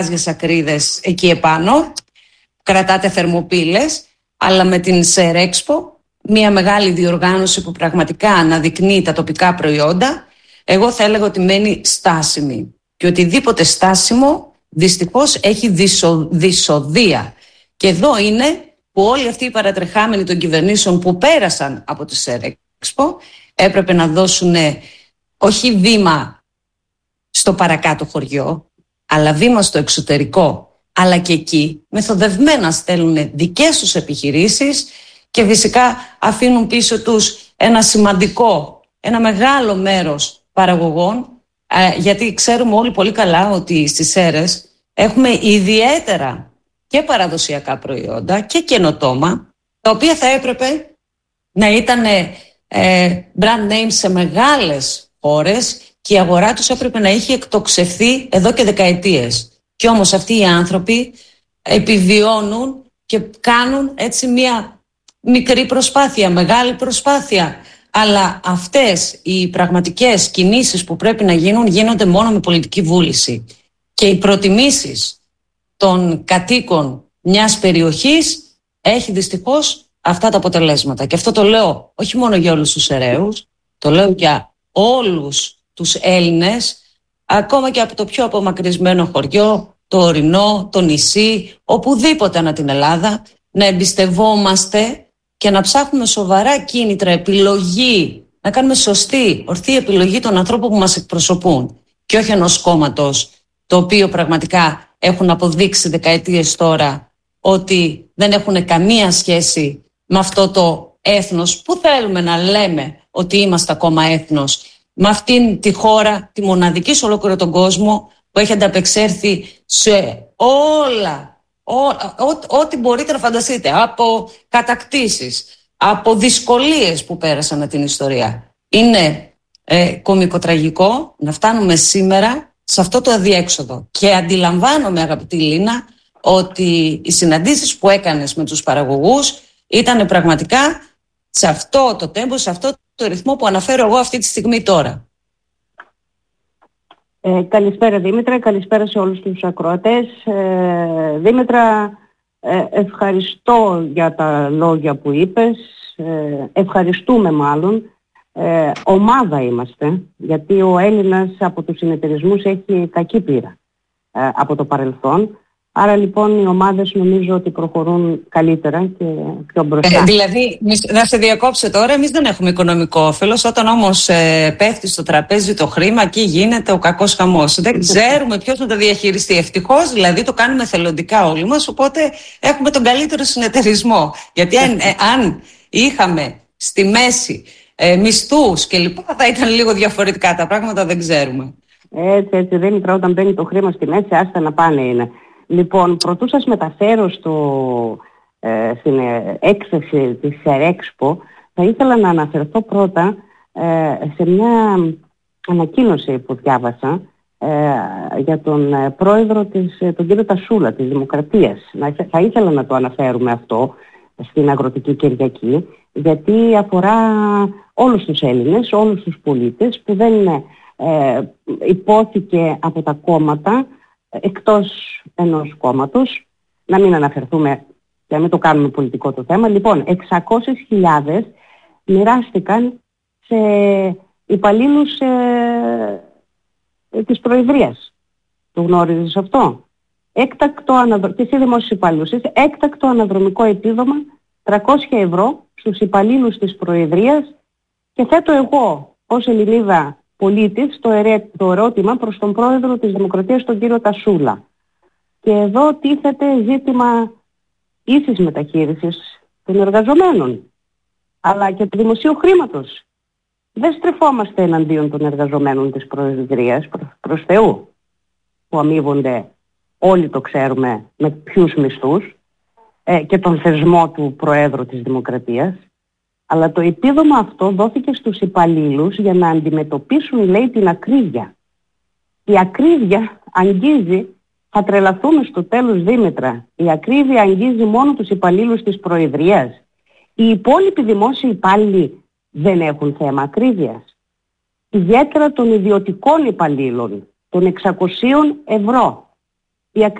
ακρίδες εκεί επάνω, κρατάτε θερμοπύλες, αλλά με την Σερέξπο, μια μεγάλη διοργάνωση που πραγματικά αναδεικνύει τα τοπικά προϊόντα, εγώ θα έλεγα ότι μένει στάσιμη. Και οτιδήποτε στάσιμο δυστυχώς έχει δυσοδεία. Και εδώ είναι που όλοι αυτοί οι παρατρεχάμενοι των κυβερνήσεων που πέρασαν από τη Σερέξπο έπρεπε να δώσουν όχι βήμα στο παρακάτω χωριό, αλλά βήμα στο εξωτερικό. Αλλά και εκεί μεθοδευμένα στέλνουν δικές τους επιχειρήσεις και φυσικά αφήνουν πίσω τους ένα μεγάλο μέρος παραγωγών, γιατί ξέρουμε όλοι πολύ καλά ότι στις Σέρρες έχουμε ιδιαίτερα και παραδοσιακά προϊόντα και καινοτόμα, τα οποία θα έπρεπε να ήταν brand names σε μεγάλες χώρες και η αγορά τους έπρεπε να έχει εκτοξευθεί εδώ και δεκαετίες. Και όμως αυτοί οι άνθρωποι επιβιώνουν και κάνουν έτσι μια μικρή προσπάθεια, μεγάλη προσπάθεια. Αλλά αυτές οι πραγματικές κινήσεις που πρέπει να γίνουν γίνονται μόνο με πολιτική βούληση. Και οι προτιμήσεις των κατοίκων μιας περιοχής έχει δυστυχώς αυτά τα αποτελέσματα. Και αυτό το λέω όχι μόνο για όλους τους Σεραίους, το λέω για όλους τους Έλληνες, ακόμα και από το πιο απομακρυσμένο χωριό, το ορεινό, το νησί, οπουδήποτε ανά την Ελλάδα, να εμπιστευόμαστε και να ψάχνουμε σοβαρά κίνητρα, επιλογή, να κάνουμε σωστή, ορθή επιλογή των ανθρώπων που μας εκπροσωπούν και όχι ενός κόμματος το οποίο πραγματικά έχουν αποδείξει δεκαετίες τώρα ότι δεν έχουν καμία σχέση με αυτό το έθνος που θέλουμε να λέμε ότι είμαστε ακόμα έθνος, με αυτήν τη χώρα, τη μοναδική σε ολόκληρο τον κόσμο που έχει ανταπεξέλθει σε ό,τι μπορείτε να φανταστείτε, από κατακτήσεις, από δυσκολίες που πέρασαν την ιστορία. Είναι κωμικοτραγικό να φτάνουμε σήμερα σε αυτό το αδιέξοδο. Και αντιλαμβάνομαι, αγαπητή Λίνα, ότι οι συναντήσεις που έκανες με τους παραγωγούς ήταν πραγματικά σε αυτό το τέμπο, σε αυτό το ρυθμό που αναφέρω εγώ αυτή τη στιγμή τώρα. Καλησπέρα Δήμητρα, καλησπέρα σε όλους τους ακροατές. Δήμητρα, ευχαριστώ για τα λόγια που είπες, ευχαριστούμε μάλλον. Ομάδα είμαστε, γιατί ο Έλληνας από τους συνεταιρισμούς έχει κακή πείρα από το παρελθόν. Άρα λοιπόν οι ομάδες νομίζω ότι προχωρούν καλύτερα και πιο μπροστά. Δηλαδή, να σε διακόψω τώρα, εμείς δεν έχουμε οικονομικό όφελος. Όταν όμως πέφτει στο τραπέζι το χρήμα, εκεί γίνεται ο κακός χαμός. Δεν ξέρουμε ποιος θα το διαχειριστεί. Ευτυχώς δηλαδή το κάνουμε θελοντικά όλοι μας, οπότε έχουμε τον καλύτερο συνεταιρισμό. Γιατί αν είχαμε στη μέση μισθούς και λοιπά, θα ήταν λίγο διαφορετικά τα πράγματα, δεν ξέρουμε. Έτσι, Δήμητρα, όταν μπαίνει το χρήμα στη μέση, άστα να πάνε είναι. Λοιπόν, πρωτού σας μεταφέρω στην έκθεση της Σερέξπο, θα ήθελα να αναφερθώ πρώτα σε μια ανακοίνωση που διάβασα για τον πρόεδρο τον κύριο Τασούλα της Δημοκρατίας. Θα ήθελα να το αναφέρουμε αυτό στην Αγροτική Κυριακή, γιατί αφορά όλους τους Έλληνες, όλους τους πολίτες που δεν υπόθηκε από τα κόμματα, εκτός ενός κόμματος, να μην αναφερθούμε και να μην το κάνουμε πολιτικό το θέμα. Λοιπόν, 600.000 μοιράστηκαν σε υπαλλήλους της Προεδρίας. Το γνώριζες αυτό? Και σε δημόσιους υπαλλήλους. Έκτακτο αναδρομικό επίδομα 300 ευρώ στους υπαλλήλους της Προεδρίας, και θέτω εγώ ως Ελληνίδα πολίτης το ερώτημα προς τον πρόεδρο της Δημοκρατίας, τον κύριο Τασούλα. Και εδώ τίθεται ζήτημα ίσης μεταχείρισης των εργαζομένων, αλλά και του δημοσίου χρήματος. Δεν στρεφόμαστε εναντίον των εργαζομένων της Προεδρίας, προς Θεού, που αμείβονται, όλοι το ξέρουμε, με ποιους μισθούς, και τον θεσμό του Προέδρου της Δημοκρατίας. Αλλά το επίδομα αυτό δόθηκε στους υπαλλήλους για να αντιμετωπίσουν, λέει, την ακρίβεια. Η ακρίβεια αγγίζει, θα τρελαθούμε στο τέλος, Δήμητρα, η ακρίβεια αγγίζει μόνο τους υπαλλήλους της Προεδρίας. Οι υπόλοιποι δημόσιοι υπάλληλοι δεν έχουν θέμα ακρίβειας. Ιδιαίτερα των ιδιωτικών υπαλλήλων, των 600 ευρώ. η